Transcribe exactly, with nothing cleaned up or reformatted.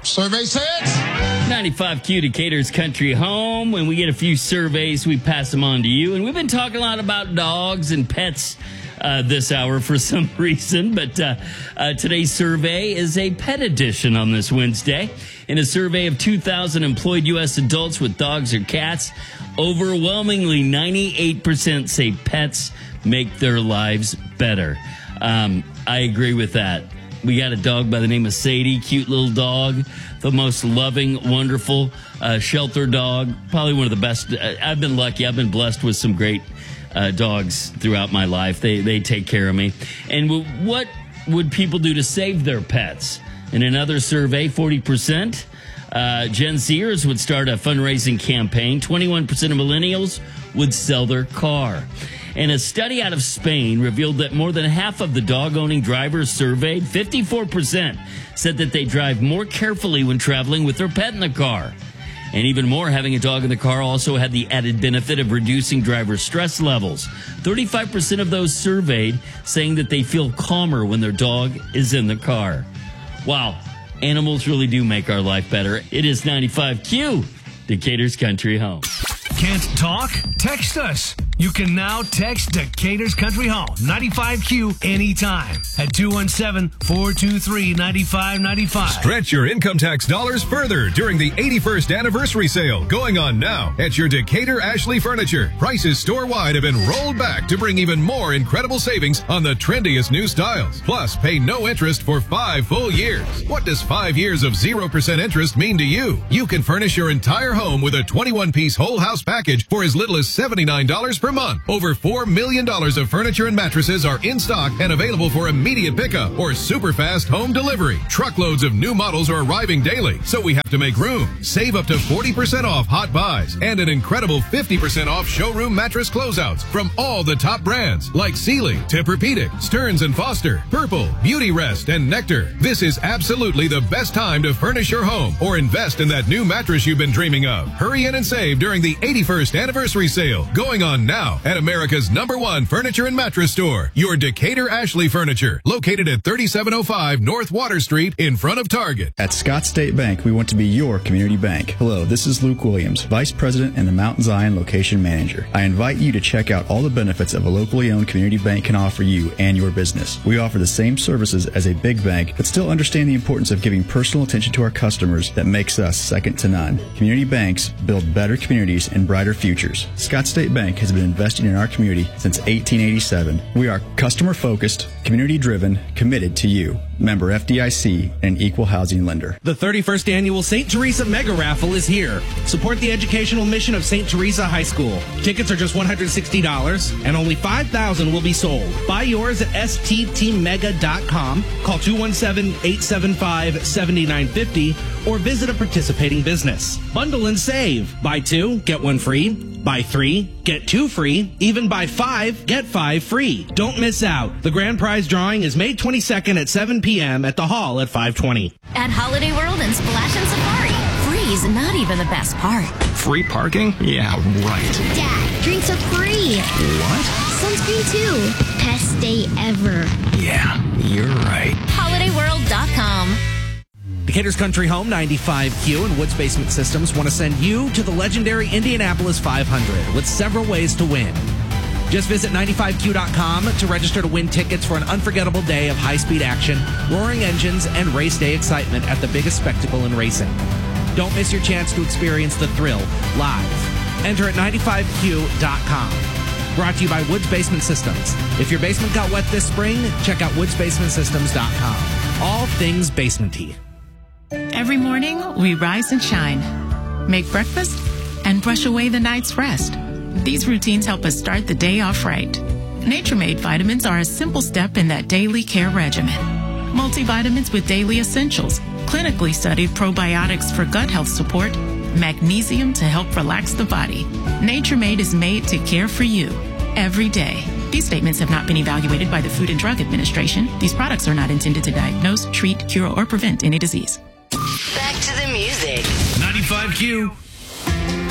Survey says ninety-five Q Decatur's Country Home. When we get a few surveys, we pass them on to you. And we've been talking a lot about dogs and pets uh, this hour for some reason. But uh, uh, today's survey is a pet edition on this Wednesday. In a survey of two thousand employed U S adults with dogs or cats, overwhelmingly ninety-eight percent say pets make their lives better. Um, I agree with that. We got a dog by the name of Sadie, cute little dog, the most loving, wonderful uh, shelter dog, probably one of the best. Uh, I've been lucky. I've been blessed with some great uh, dogs throughout my life. They they take care of me. And w- what would people do to save their pets? In another survey, forty percent uh, Gen Zers would start a fundraising campaign. twenty-one percent of millennials would sell their car. And a study out of Spain revealed that more than half of the dog-owning drivers surveyed, fifty-four percent, said that they drive more carefully when traveling with their pet in the car. And even more, having a dog in the car also had the added benefit of reducing driver stress levels. thirty-five percent of those surveyed saying that they feel calmer when their dog is in the car. Wow, animals really do make our life better. It is ninety-five Q, Decatur's Country Home. Can't talk? Text us. You can now text Decatur's Country Home, ninety-five Q, anytime at two one seven, four two three, nine five nine five. Stretch your income tax dollars further during the eighty-first anniversary sale going on now at your Decatur Ashley Furniture. Prices store-wide have been rolled back to bring even more incredible savings on the trendiest new styles. Plus, pay no interest for five full years. What does five years of zero percent interest mean to you? You can furnish your entire home with a twenty-one piece whole house package for as little as seventy-nine dollars per month. Over four million dollars of furniture and mattresses are in stock and available for immediate pickup or super fast home delivery. Truckloads of new models are arriving daily, so we have to make room. Save up to forty percent off hot buys and an incredible fifty percent off showroom mattress closeouts from all the top brands like Sealy, Tempur-Pedic, Stearns and Foster, Purple, Beauty Rest, and Nectar. This is absolutely the best time to furnish your home or invest in that new mattress you've been dreaming of. Hurry in and save during the eighty-first anniversary sale going on now at America's number one furniture and mattress store, your Decatur Ashley Furniture, located at thirty-seven oh five North Water Street in front of Target. At Scott State Bank, we want to be your community bank. Hello, this is Luke Williams, Vice President and the Mount Zion Location Manager. I invite you to check out all the benefits of a locally owned community bank can offer you and your business. We offer the same services as a big bank, but still understand the importance of giving personal attention to our customers that makes us second to none. Community banks build better communities and brighter futures. Scott State Bank has been investing in our community since eighteen eighty-seven. We are customer-focused, community-driven, committed to you. Member F D I C and equal housing lender. The thirty-first annual Saint Teresa Mega Raffle is here. Support the educational mission of Saint Teresa High School. Tickets are just one hundred sixty dollars and only five thousand will be sold. Buy yours at S T T mega dot com. Call two one seven, eight seven five, seven nine five zero or visit a participating business. Bundle and save. Buy two, get one free. Buy three, get two free. Even buy five, get five free. Don't miss out. The grand prize drawing is May twenty-second at seven p.m. at the hall at five twenty. At Holiday World and Splash and Safari, free is not even the best part. Free parking? Yeah, right. Dad, drinks are free. What? Sunscreen too. Best day ever. Yeah, you're right. holiday world dot com. Decatur's Country Home, ninety-five Q and Woods Basement Systems want to send you to the legendary Indianapolis five hundred with several ways to win. Just visit ninety-five Q dot com to register to win tickets for an unforgettable day of high-speed action, roaring engines, and race day excitement at the biggest spectacle in racing. Don't miss your chance to experience the thrill live. Enter at ninety-five Q dot com. Brought to you by Woods Basement Systems. If your basement got wet this spring, check out woods basement systems dot com. All things basement-y. Every morning, we rise and shine, make breakfast, and brush away the night's rest. These routines help us start the day off right. Nature Made vitamins are a simple step in that daily care regimen. Multivitamins with daily essentials, clinically studied probiotics for gut health support, magnesium to help relax the body. Nature Made is made to care for you every day. These statements have not been evaluated by the Food and Drug Administration. These products are not intended to diagnose, treat, cure, or prevent any disease. Back to the music. ninety-five Q.